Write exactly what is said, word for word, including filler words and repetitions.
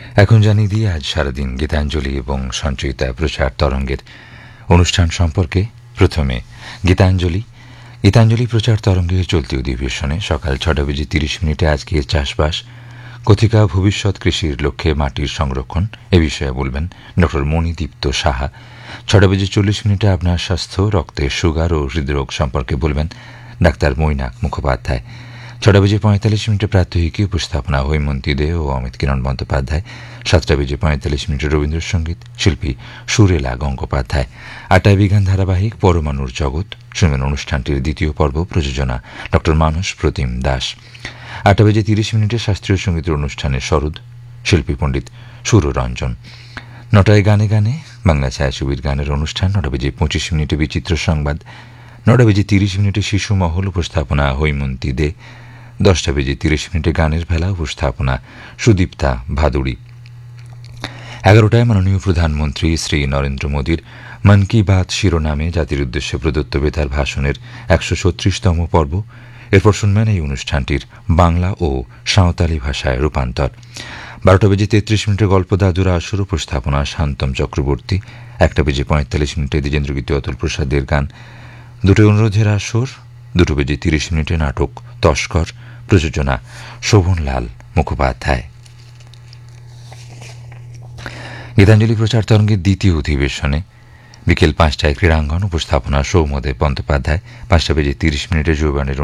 এখন জানিয়ে দিয়ে আজ সারাদিন গীতাঞ্জলি এবং সঞ্চয়িতা প্রচার তরঙ্গের অনুষ্ঠান সম্পর্কে। প্রথমে গীতাঞ্জলি। গীতাঞ্জলি প্রচার তরঙ্গের চলতি অধিবেশনে সকাল ছটা বেজে তিরিশ মিনিটে আজকে চাষবাস কথিকা ভবিষ্যৎ কৃষির লক্ষ্যে মাটির সংরক্ষণ এ বিষয়ে বলবেন ডক্টর মণিদীপ্ত সাহা। ছটা বেজে চল্লিশ মিনিটে আপনার স্বাস্থ্য, রক্তের সুগার ও হৃদরোগ সম্পর্কে বলবেন ডাক্তার মৈনাক মুখোপাধ্যায়। ছটা বেজে পঁয়তাল্লিশ মিনিটে প্রাত্যহিকী উপস্থাপনা হৈমন্তী দে ও অমিত কিরণ বন্দ্যোপাধ্যায়। সাতটা বেজে পঁয়তাল্লিশ মিনিটে রবীন্দ্রসঙ্গীত, শিল্পী সুরেলা গঙ্গোপাধ্যায়। আটটায় বিজ্ঞান ধারাবাহিক পরমাণুর জগৎ শুনবেন অনুষ্ঠানটির দ্বিতীয় পর্ব, প্রযোজনা ডক্টর মানস প্রতিম দাস। আটটা বেজে তিরিশ মিনিটে শাস্ত্রীয় সঙ্গীতের অনুষ্ঠানে সরোদ, শিল্পী পণ্ডিত সুররঞ্জন। নটায় গানে গানে বাংলা ছায়াছবির গানের অনুষ্ঠান। নটা বেজে পঁচিশ মিনিটে বিচিত্র সংবাদ। নটা বেজে তিরিশ মিনিটে শিশু মহল, উপস্থাপনা হৈমন্তী দে। দশটা বেজে তিরিশ মিনিটে গানের ভেলা, উপস্থাপনা সুদীপ্তা ভাদুড়ি। এগারোটায় মাননীয় প্রধানমন্ত্রী শ্রী নরেন্দ্র মোদীর মন কি বাত শিরোনামে জাতির উদ্দেশ্যে প্রদত্ত বেতার ভাষণের একশো ছত্রিশতম পর্ব। এরপর শুনবেন এই অনুষ্ঠানটির বাংলা ও সাঁওতালি ভাষায় রূপান্তর। বারোটা বেজে তেত্রিশ মিনিটে গল্প দাদুরা আসর, উপস্থাপনা শান্তম চক্রবর্তী। একটা বেজে পঁয়তাল্লিশ মিনিটে দ্বিজেন্দ্রগীতি অতুল প্রসাদের গান। দুটো অনুরোধের আসর। দুটো বেজে তিরিশ মিনিটে নাটক তস্কর, প্রযোজনা শোভনলাল মুখোপাধ্যায়। গীতাঞ্জলি প্রচার তরঙ্গের দ্বিতীয় অধিবেশনে বিকেল পাঁচটায় ক্রীড়াঙ্গন, উপস্থাপনা সৌম্যদেব বন্দ্যোপাধ্যায়। পাঁচটা বেজে তিরিশ মিনিটে যৌবনের